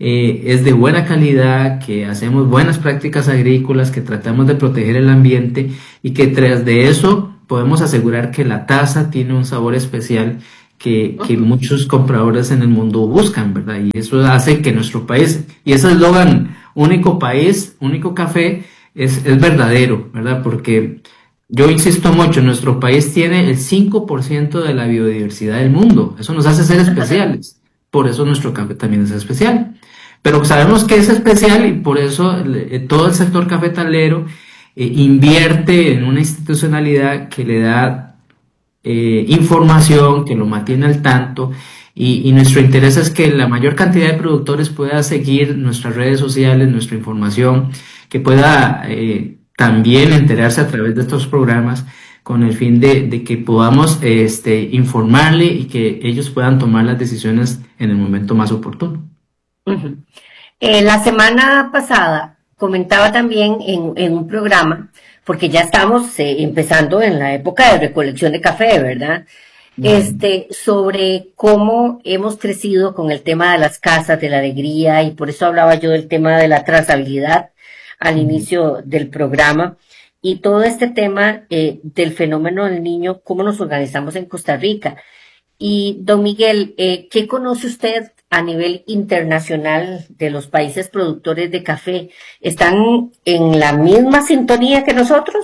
eh, es de buena calidad, que hacemos buenas prácticas agrícolas, que tratamos de proteger el ambiente y que tras de eso podemos asegurar que la taza tiene un sabor especial que, que muchos compradores en el mundo buscan, ¿verdad? Y eso hace que nuestro país, y ese eslogan, único país, único café, es, es verdadero, ¿verdad? Porque yo insisto mucho, nuestro país tiene el cinco por ciento de la biodiversidad del mundo. Eso nos hace ser especiales. Por eso nuestro café también es especial. Pero sabemos que es especial y por eso eh, todo el sector cafetalero eh, invierte en una institucionalidad que le da eh, información, que lo mantiene al tanto. Y, y nuestro interés es que la mayor cantidad de productores pueda seguir nuestras redes sociales, nuestra información, que pueda eh, también enterarse a través de estos programas con el fin de, de que podamos este, informarle y que ellos puedan tomar las decisiones en el momento más oportuno. Uh-huh. Eh, la semana pasada comentaba también en, en un programa, porque ya estamos eh, empezando en la época de recolección de café, ¿verdad? Uh-huh. Este, sobre cómo hemos crecido con el tema de las casas de la alegría, y por eso hablaba yo del tema de la trazabilidad al uh-huh. inicio del programa, y todo este tema eh, del fenómeno del niño, cómo nos organizamos en Costa Rica. Y don Miguel, eh, ¿qué conoce usted a nivel internacional de los países productores de café? ¿Están en la misma sintonía que nosotros?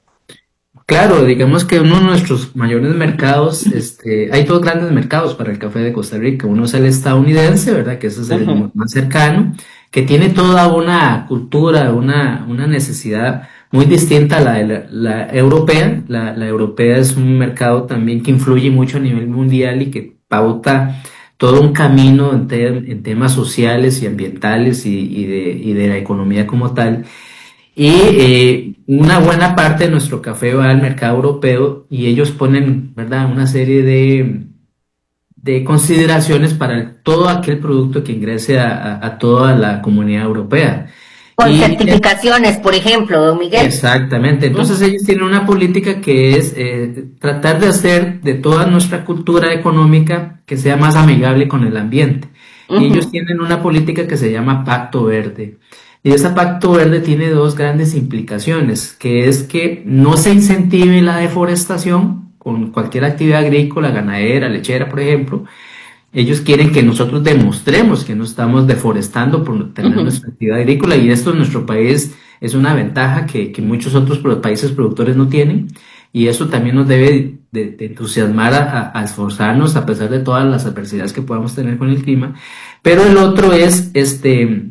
Claro, digamos que uno de nuestros mayores mercados, este, hay dos grandes mercados para el café de Costa Rica. Uno es el estadounidense, ¿verdad? Que ese es el uh-huh. más cercano, que tiene toda una cultura, una, una necesidad muy distinta a la, de la, la europea. La, la europea es un mercado también que influye mucho a nivel mundial y que pauta todo un camino en, te, en temas sociales y ambientales y, y, de, y de la economía como tal. Y eh, una buena parte de nuestro café va al mercado europeo y ellos ponen, ¿verdad?, una serie de, de consideraciones para todo aquel producto que ingrese a, a, a toda la comunidad europea. Con y, certificaciones, por ejemplo, don Miguel. Exactamente. Entonces ellos tienen una política que es eh, tratar de hacer de toda nuestra cultura económica que sea más amigable con el ambiente. Uh-huh. Y ellos tienen una política que se llama Pacto Verde. Y ese Pacto Verde tiene dos grandes implicaciones, que es que no se incentive la deforestación con cualquier actividad agrícola, ganadera, lechera, por ejemplo. Ellos quieren que nosotros demostremos que no estamos deforestando por tener uh-huh. nuestra actividad agrícola, y esto en nuestro país es una ventaja que, que muchos otros países productores no tienen, y eso también nos debe de, de entusiasmar a, a esforzarnos a pesar de todas las adversidades que podamos tener con el clima. Pero el otro es este...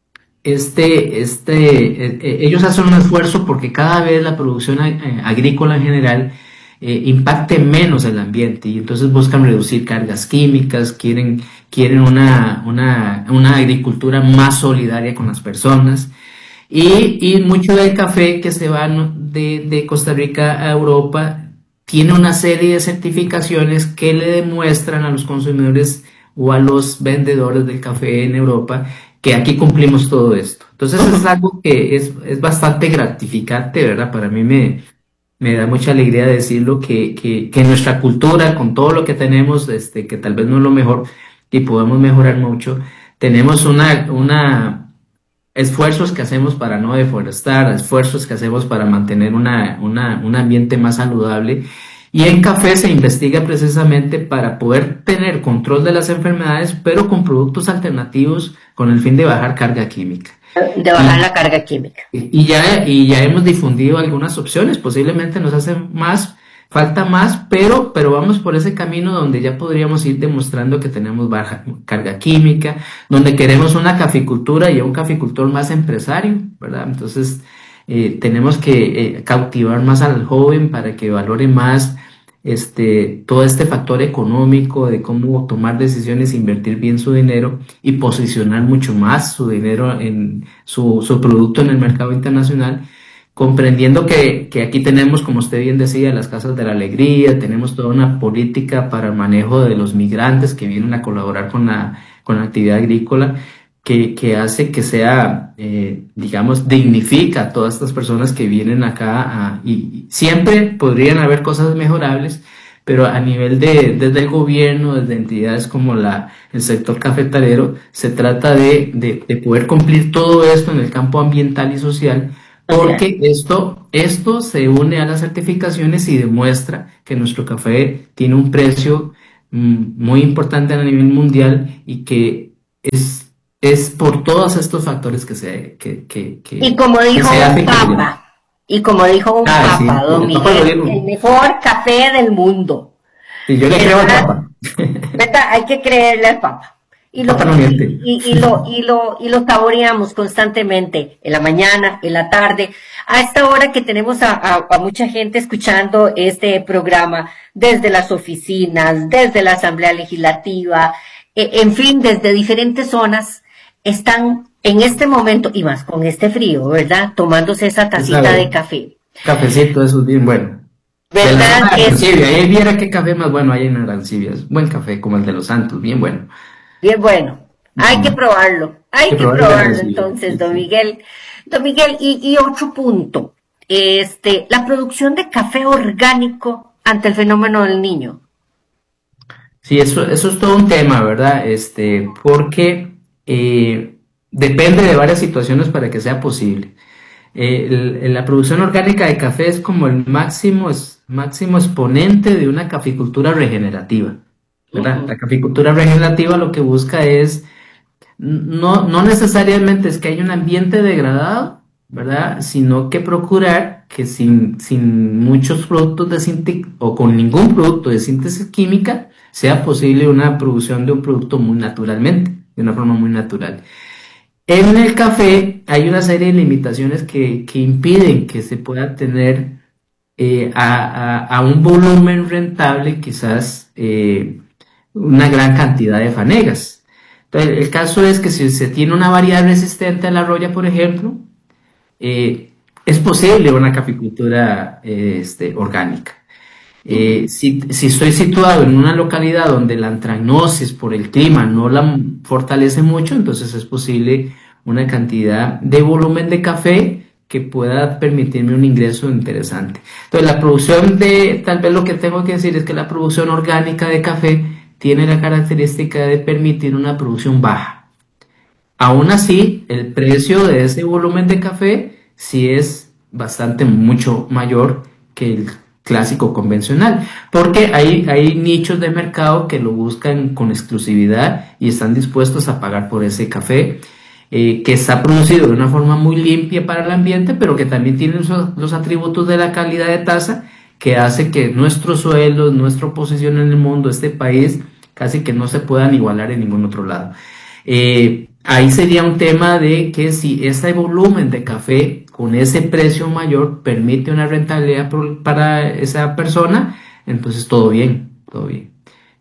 Este, este, eh, ellos hacen un esfuerzo porque cada vez la producción eh, agrícola en general eh, impacte menos el ambiente, y entonces buscan reducir cargas químicas, quieren, quieren una, una, una agricultura más solidaria con las personas, y, y mucho del café que se va de, de Costa Rica a Europa tiene una serie de certificaciones que le demuestran a los consumidores o a los vendedores del café en Europa que aquí cumplimos todo esto. Entonces es algo que es, es bastante gratificante, ¿verdad? Para mí me, me da mucha alegría decirlo, que, que, que nuestra cultura, con todo lo que tenemos, este, que tal vez no es lo mejor y podemos mejorar mucho, tenemos una, una esfuerzos que hacemos para no deforestar, esfuerzos que hacemos para mantener una, una, un ambiente más saludable. Y en café se investiga precisamente para poder tener control de las enfermedades, pero con productos alternativos con el fin de bajar carga química. De bajar y, la carga química. Y ya, y ya hemos difundido algunas opciones, posiblemente nos hacen más, falta más, pero, pero vamos por ese camino donde ya podríamos ir demostrando que tenemos baja carga química, donde queremos una caficultura y un caficultor más empresario, ¿verdad? Entonces, Eh, tenemos que eh, cautivar más al joven para que valore más este, todo este factor económico de cómo tomar decisiones, invertir bien su dinero y posicionar mucho más su dinero en su, su producto en el mercado internacional, comprendiendo que, que aquí tenemos, como usted bien decía, las casas de la alegría, tenemos toda una política para el manejo de los migrantes que vienen a colaborar con la, con la actividad agrícola, Que, que hace que sea, eh, digamos, dignifica a todas estas personas que vienen acá a, y siempre podrían haber cosas mejorables, pero a nivel de, desde el gobierno, desde entidades como la, el sector cafetalero, se trata de, de, de poder cumplir todo esto en el campo ambiental y social, porque esto, esto se une a las certificaciones y demuestra que nuestro café tiene un precio mm, muy importante a nivel mundial y que es, es por todos estos factores que se que, que, que, y como dijo que se hace un que- papa, y como dijo un Ah, sí, papa, don el Papa lo Miguel, dijo. el mejor café del mundo. Sí, yo le creo al ¿Verdad? Papa. ¿Verdad? Hay que creerle al Papa. Y lo, Papa no miente. y, y lo, y lo, y lo saboreamos constantemente, en la mañana, en la tarde, a esta hora que tenemos a, a, a mucha gente escuchando este programa, desde las oficinas, desde la Asamblea Legislativa, eh, en fin, desde diferentes zonas, están en este momento, y más con este frío, ¿verdad? Tomándose esa tacita Claro. de café. Cafecito, eso es bien bueno. De la ¿Verdad? zona de Que es Arancibia, ahí viera qué café más bueno hay en Arancibia. Es buen café, como el de los Santos, bien bueno. bien bueno. Hay Ujú. que probarlo. Hay Hay que que probarlo, probarlo sí, entonces, sí, don sí. Miguel. Don Miguel, y, y otro punto. Este, la producción de café orgánico ante el fenómeno del niño. Sí, eso, eso es todo un tema, ¿verdad? Este, porque eh, depende de varias situaciones para que sea posible. Eh, el- el- la producción orgánica de café es como el máximo, es, máximo exponente de una caficultura regenerativa, ¿verdad? Ujú. La caficultura regenerativa lo que busca es, no, no necesariamente es que haya un ambiente degradado, ¿verdad? Sino que procurar que sin, sin muchos productos de síntesis o con ningún producto de síntesis química sea posible una producción de un producto muy naturalmente, de una forma muy natural. En el café hay una serie de limitaciones que, que impiden que se pueda tener eh, a, a- a un volumen rentable quizás eh, una gran cantidad de fanegas. Entonces, el caso es que si se tiene una variedad resistente a la roya, por ejemplo, eh, es posible una caficultura eh, este, orgánica. Eh, si, si estoy situado en una localidad donde la antragnosis por el clima no la m- fortalece mucho, entonces es posible una cantidad de volumen de café que pueda permitirme un ingreso interesante. Entonces, la producción de, tal vez lo que tengo que decir es que la producción orgánica de café tiene la característica de permitir una producción baja. Aún así, el precio de ese volumen de café sí es bastante mucho mayor que el clásico convencional, porque hay, hay nichos de mercado que lo buscan con exclusividad y están dispuestos a pagar por ese café eh, que está producido de una forma muy limpia para el ambiente, pero que también tiene los, los atributos de la calidad de taza que hace que nuestros suelos, nuestra posición en el mundo, este país, casi que no se puedan igualar en ningún otro lado. Eh, ahí sería un tema de que si ese volumen de café con ese precio mayor permite una rentabilidad por- para esa persona, entonces todo bien, todo bien.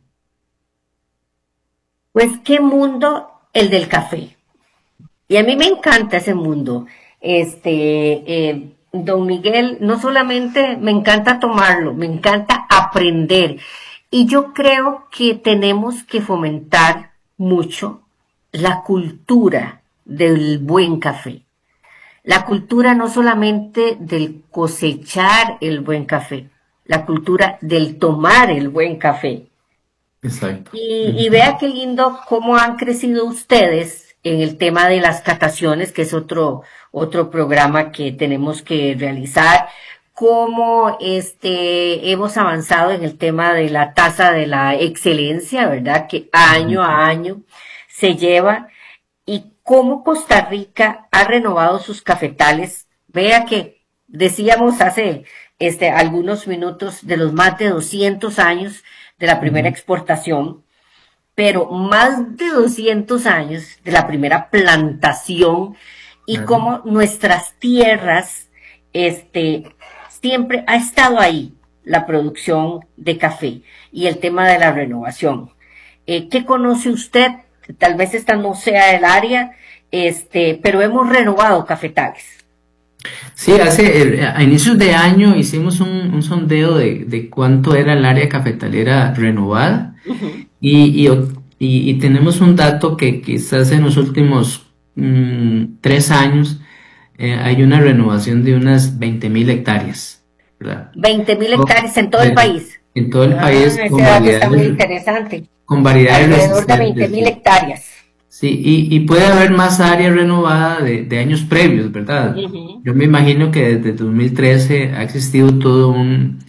Pues qué mundo el del café. Y a mí me encanta ese mundo. Este, eh, don Miguel, no solamente me encanta tomarlo, me encanta aprender. Y yo creo que tenemos que fomentar mucho la cultura del buen café. La cultura no solamente del cosechar el buen café, la cultura del tomar el buen café. Exacto. Y, y vea qué lindo cómo han crecido ustedes en el tema de las cataciones, que es otro, otro programa que tenemos que realizar, cómo este, hemos avanzado en el tema de la tasa de la excelencia, ¿verdad? Que año a año se lleva y cómo Costa Rica ha renovado sus cafetales. Vea que decíamos hace este, algunos minutos de los más de doscientos años de la primera exportación, pero más de doscientos años de la primera plantación y Claro. cómo nuestras tierras, este, siempre ha estado ahí la producción de café y el tema de la renovación. Eh, ¿qué conoce usted? Tal vez esta no sea el área, este, pero hemos renovado cafetales. Sí, hace, eh, a inicios de año hicimos un, un sondeo de, de cuánto era el área cafetalera renovada y, y, o- y- y tenemos un dato que quizás en los últimos mm, tres años eh, hay una renovación de unas veinte mil hectáreas, ¿verdad? veinte mil Oh, hectáreas en todo el de- país. en todo el Ah, país ese con dato está muy variedades, interesante. con variedades Alrededor de veinte resistentes. mil Sí, hectáreas. sí, y, y puede haber más área renovada de, de años previos, ¿verdad? Ujú. Yo me imagino que desde dos mil trece ha existido todo un,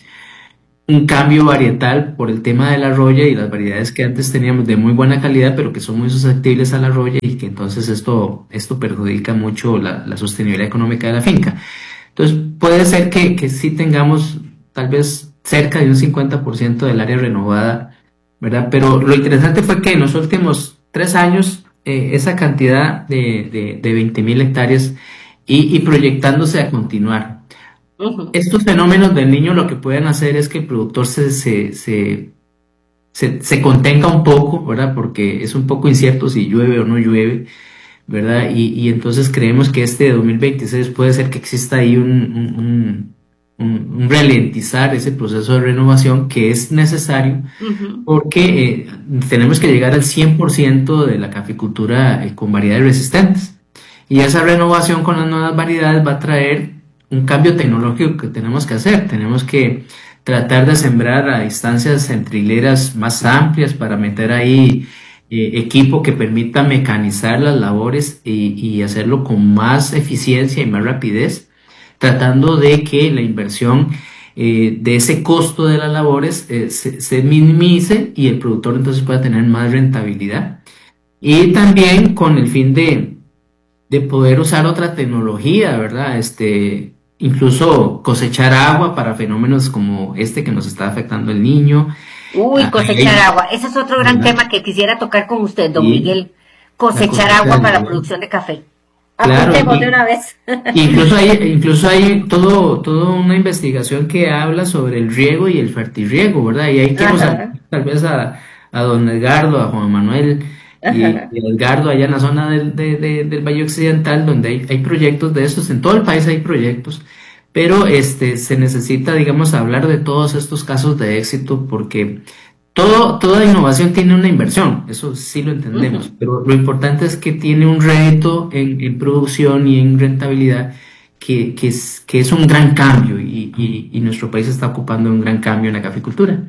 un cambio varietal por el tema de la roya y las variedades que antes teníamos de muy buena calidad, pero que son muy susceptibles a la roya y que entonces esto, esto perjudica mucho la, la sostenibilidad económica de la finca. Entonces puede ser que, que sí tengamos tal vez cerca de un cincuenta por ciento del área renovada, ¿verdad? Pero lo interesante fue que en los últimos tres años eh, esa cantidad de, de, de veinte mil hectáreas y, y proyectándose a continuar. Ujú. Estos fenómenos del niño lo que pueden hacer es que el productor se, se, se, se, se contenga un poco, ¿verdad? Porque es un poco incierto si llueve o no llueve, ¿verdad? Y, y entonces creemos que este dos mil veintiséis puede ser que exista ahí un, un, un, un ralentizar ese proceso de renovación que es necesario Ujú. porque eh, tenemos que llegar al cien por ciento de la caficultura eh, con variedades resistentes. Y esa renovación con las nuevas variedades va a traer un cambio tecnológico que tenemos que hacer. Tenemos que tratar de sembrar a distancias centrileras más amplias para meter ahí eh, equipo que permita mecanizar las labores y, y hacerlo con más eficiencia y más rapidez, tratando de que la inversión eh, de ese costo de las labores eh, se, se minimice y el productor entonces pueda tener más rentabilidad. Y también con el fin de, de poder usar otra tecnología, ¿verdad? Este, incluso cosechar agua para fenómenos como este que nos está afectando el niño. Uy, Ah, cosechar ahí, agua. Ese es otro gran ¿verdad? tema que quisiera tocar con usted, don Y Miguel. la Cosechar cosecha agua del para la agua. producción de café. Claro, Apuntemos de y, una vez. incluso hay, incluso hay todo, toda una investigación que habla sobre el riego y el fertirriego, ¿verdad? Y ahí quiero saludar Ajá, tal vez a, a don Edgardo, a Juan Manuel y, ajá. y a Edgardo allá en la zona del, de- de- del Valle Occidental, donde hay, hay proyectos de estos, en todo el país hay proyectos, pero este, se necesita, digamos, hablar de todos estos casos de éxito porque todo, toda innovación tiene una inversión, eso sí lo entendemos, Ujú. pero lo importante es que tiene un rédito en, en producción y en rentabilidad que, que es, que es un gran cambio y, y- y nuestro país está ocupando un gran cambio en la caficultura.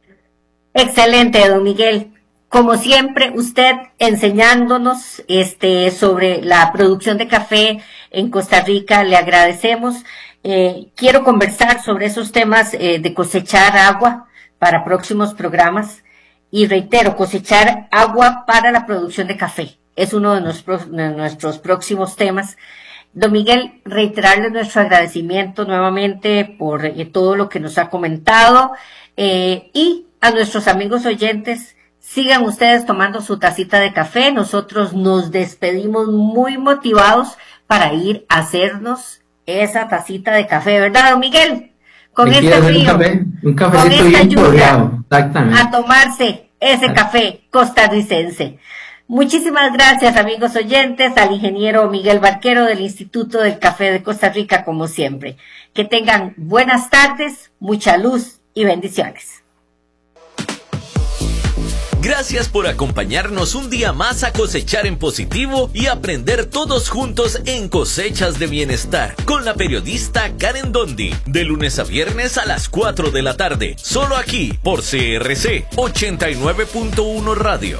Excelente, don Miguel. Como siempre, usted enseñándonos este, sobre la producción de café en Costa Rica, le agradecemos. Eh, quiero conversar sobre esos temas eh, de cosechar agua para próximos programas. Y reitero, cosechar agua para la producción de café es uno de nuestros, de nuestros próximos temas. Don Miguel, reiterarle nuestro agradecimiento nuevamente por eh, todo lo que nos ha comentado eh, y a nuestros amigos oyentes, sigan ustedes tomando su tacita de café. Nosotros nos despedimos muy motivados para ir a hacernos esa tacita de café, ¿verdad, don Miguel? Con Me quiero este hacer un frío, café, un con cafecito esta bien lluvia, porreado, a exactamente. tomarse ese café costarricense. Muchísimas gracias, amigos oyentes, al ingeniero Miguel Barquero del Instituto del Café de Costa Rica, como siempre. Que tengan buenas tardes, mucha luz y bendiciones. Gracias por acompañarnos un día más a cosechar en positivo y aprender todos juntos en Cosechas de Bienestar con la periodista Karen Dondi, de lunes a viernes a las cuatro de la tarde, solo aquí por C R C ochenta y nueve punto uno Radio.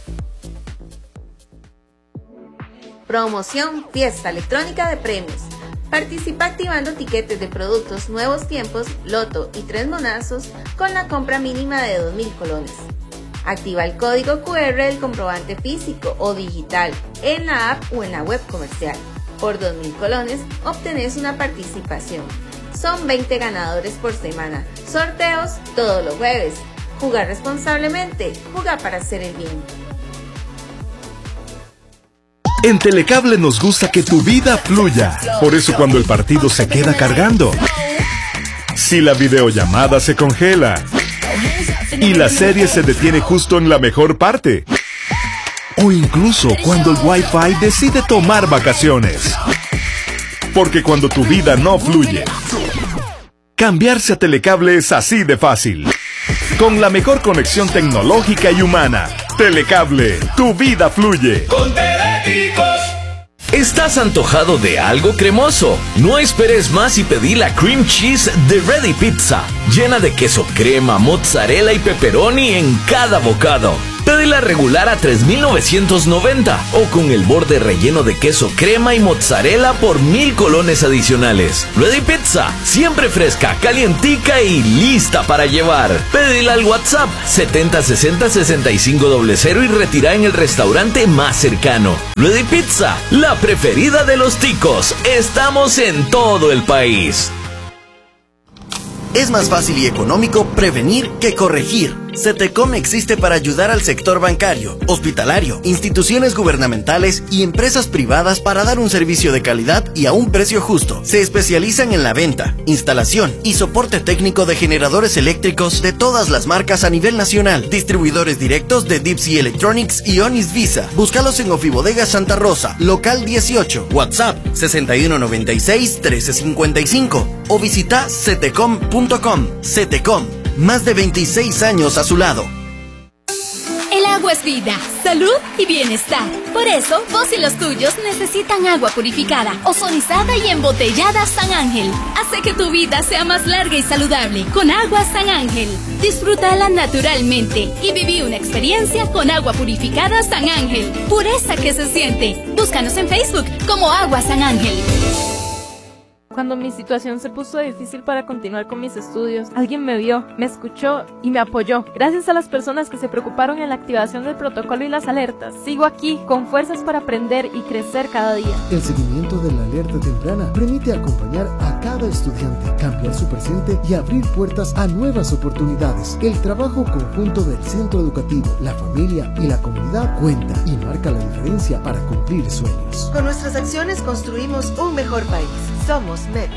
Promoción Fiesta Electrónica de Premios. Participa activando tiquetes de productos Nuevos Tiempos, Loto y Tres Monazos con la compra mínima de dos mil colones. Activa el código Q R del comprobante físico o digital en la app o en la web comercial. Por dos mil colones obtenés una participación. Son veinte ganadores por semana. Sorteos todos los jueves. Jugar responsablemente. Juega para hacer el bien. En Telecable nos gusta que tu vida fluya. Por eso cuando el partido se queda cargando, si la videollamada se congela y la serie se detiene justo en la mejor parte, o incluso cuando el Wi-Fi decide tomar vacaciones. Porque cuando tu vida no fluye, cambiarse a Telecable es así de fácil. Con la mejor conexión tecnológica y humana, Telecable, tu vida fluye. Con Teleticos. ¿Estás antojado de algo cremoso? No esperes más y pedí la cream cheese de Ready Pizza, llena de queso crema, mozzarella y pepperoni en cada bocado. Pedila regular a tres mil novecientos noventa o con el borde relleno de queso crema y mozzarella por mil colones adicionales. Ready Pizza, siempre fresca, calientica y lista para llevar. Pedila al WhatsApp setenta sesenta sesenta y cinco cero cero y retira en el restaurante más cercano. Ready Pizza, la preferida de los ticos. Estamos en todo el país. Es más fácil y económico prevenir que corregir. CETECOM existe para ayudar al sector bancario, hospitalario, instituciones gubernamentales y empresas privadas para dar un servicio de calidad y a un precio justo. Se especializan en la venta, instalación y soporte técnico de generadores eléctricos de todas las marcas a nivel nacional. Distribuidores directos de Deep Sea Electronics y Onis Visa. Búscalos en Ofibodega Santa Rosa, local dieciocho, WhatsApp sesenta y uno noventa y seis trece cincuenta y cinco o visita cetecom punto com. CETECOM, más de veintiséis años a su lado. El agua es vida, salud y bienestar. Por eso, vos y los tuyos necesitan agua purificada, ozonizada y embotellada San Ángel. Hace que tu vida sea más larga y saludable con agua San Ángel. Disfrútala naturalmente y viví una experiencia con agua purificada San Ángel. Pureza que se siente. Búscanos en Facebook como Agua San Ángel. Cuando mi situación se puso difícil para continuar con mis estudios, alguien me vio, me escuchó y me apoyó. Gracias a las personas que se preocuparon en la activación del protocolo y las alertas, sigo aquí con fuerzas para aprender y crecer cada día. El seguimiento de la alerta temprana permite acompañar a cada estudiante, cambiar su presente y abrir puertas a nuevas oportunidades. El trabajo conjunto del centro educativo, la familia y la comunidad cuenta y marca la diferencia para cumplir sueños. Con nuestras acciones construimos un mejor país. Somos M E P.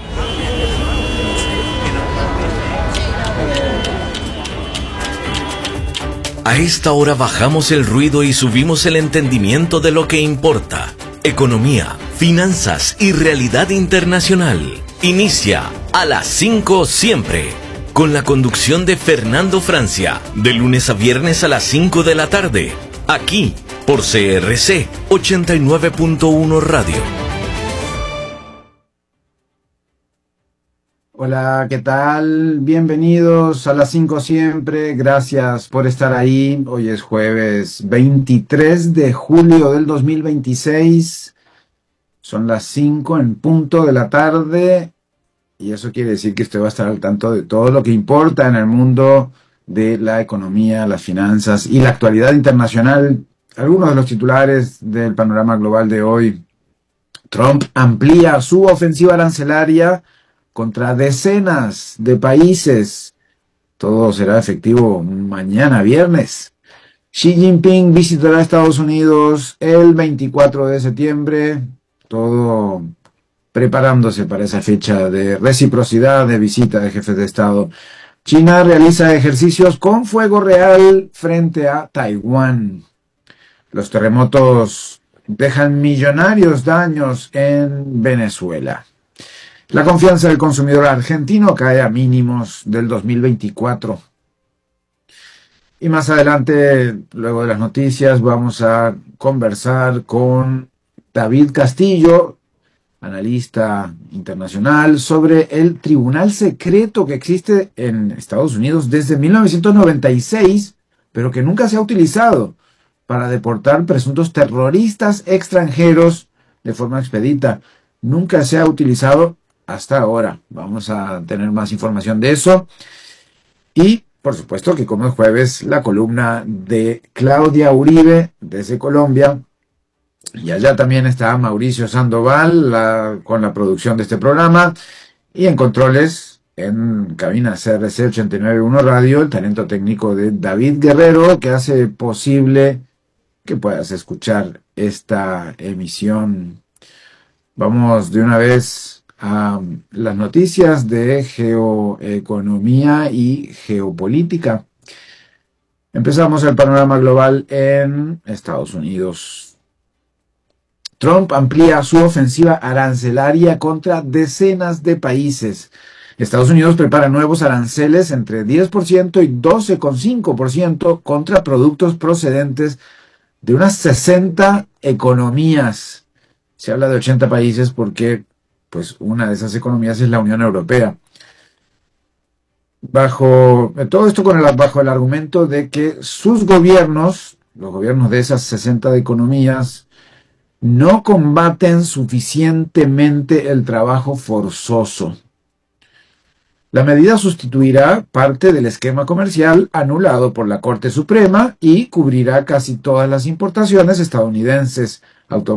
A esta hora bajamos el ruido y subimos el entendimiento de lo que importa. Economía, finanzas y realidad internacional. Inicia a las cinco siempre, con la conducción de Fernando Francia, de lunes a viernes a las cinco de la tarde, aquí por C R C ochenta y nueve punto uno Radio. Hola, ¿qué tal? Bienvenidos a las cinco siempre, gracias por estar ahí. Hoy es jueves veintitrés de julio del dos mil veintiséis, son las cinco en punto de la tarde y eso quiere decir que usted va a estar al tanto de todo lo que importa en el mundo de la economía, las finanzas y la actualidad internacional. Algunos de los titulares del panorama global de hoy: Trump amplía su ofensiva arancelaria contra decenas de países. Todo será efectivo mañana viernes. Xi Jinping visitará Estados Unidos el veinticuatro de septiembre. Todo preparándose para esa fecha de reciprocidad de visita de jefes de Estado. China realiza ejercicios con fuego real frente a Taiwán. Los terremotos dejan millonarios daños en Venezuela. La confianza del consumidor argentino cae a mínimos del dos mil veinticuatro. Y más adelante, luego de las noticias, vamos a conversar con David Castillo, analista internacional, sobre el tribunal secreto que existe en Estados Unidos desde mil novecientos noventa y seis, pero que nunca se ha utilizado para deportar presuntos terroristas extranjeros de forma expedita. Nunca se ha utilizado hasta ahora. Vamos a tener más información de eso. Y, por supuesto, que como es jueves, la columna de Claudia Uribe desde Colombia. Y allá también está Mauricio Sandoval la, con la producción de este programa. Y en controles, en cabina C R C ochenta y nueve punto uno Radio, el talento técnico de David Guerrero, que hace posible que puedas escuchar esta emisión. Vamos de una vez a las noticias de geoeconomía y geopolítica. Empezamos el panorama global en Estados Unidos. Trump amplía su ofensiva arancelaria contra decenas de países. Estados Unidos prepara nuevos aranceles entre diez por ciento y doce coma cinco por ciento contra productos procedentes de unas sesenta economías. Se habla de ochenta países porque pues una de esas economías es la Unión Europea. Bajo todo esto con el, bajo el argumento de que sus gobiernos, los gobiernos de esas sesenta economías, no combaten suficientemente el trabajo forzoso. La medida sustituirá parte del esquema comercial anulado por la Corte Suprema y cubrirá casi todas las importaciones estadounidenses automáticamente.